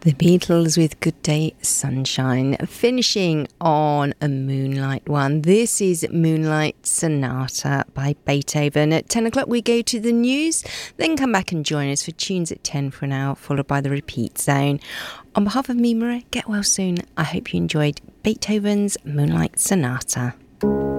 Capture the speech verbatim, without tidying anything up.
The Beatles with Good Day Sunshine, finishing on a Moonlight one. This is Moonlight Sonata by Beethoven. At ten o'clock we go to the news, then come back and join us for tunes at ten for an hour, followed by the repeat zone. On behalf of me, Maria, get well soon. I hope you enjoyed Beethoven's Moonlight Sonata.